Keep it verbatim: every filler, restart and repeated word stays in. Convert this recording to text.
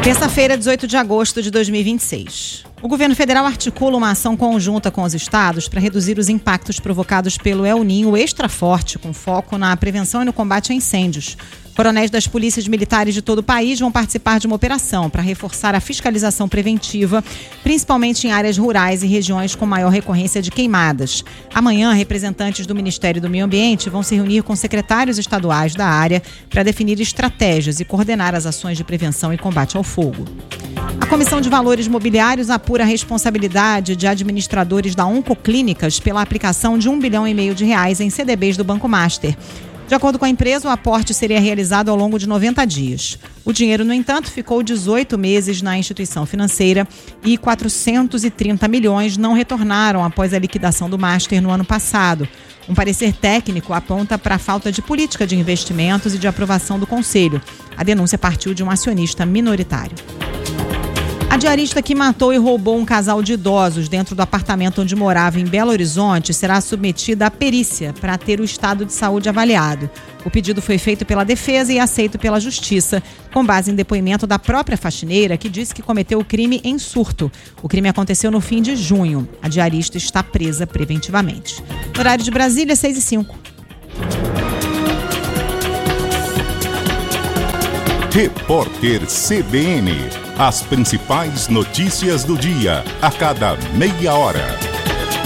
Terça-feira, dezoito de agosto de dois mil e vinte e seis. O governo federal articula uma ação conjunta com os estados para reduzir os impactos provocados pelo El Niño extra forte, com foco na prevenção e no combate a incêndios. Coronéis das polícias militares de todo o país vão participar de uma operação para reforçar a fiscalização preventiva, principalmente em áreas rurais e regiões com maior recorrência de queimadas. Amanhã, representantes do Ministério do Meio Ambiente vão se reunir com secretários estaduais da área para definir estratégias e coordenar as ações de prevenção e combate ao fogo. A Comissão de Valores Mobiliários apura a responsabilidade de administradores da Oncoclínicas pela aplicação de um bilhão e meio de reais em C D Bs do Banco Master. De acordo com a empresa, o aporte seria realizado ao longo de noventa dias. O dinheiro, no entanto, ficou dezoito meses na instituição financeira e quatrocentos e trinta milhões não retornaram após a liquidação do Master no ano passado. Um parecer técnico aponta para a falta de política de investimentos e de aprovação do Conselho. A denúncia partiu de um acionista minoritário. A diarista que matou e roubou um casal de idosos dentro do apartamento onde morava em Belo Horizonte será submetida à perícia para ter o estado de saúde avaliado. O pedido foi feito pela defesa e aceito pela justiça, com base em depoimento da própria faxineira, que disse que cometeu o crime em surto. O crime aconteceu no fim de junho. A diarista está presa preventivamente. Horário de Brasília, seis e cinco. Repórter C B N. As principais notícias do dia, a cada meia hora.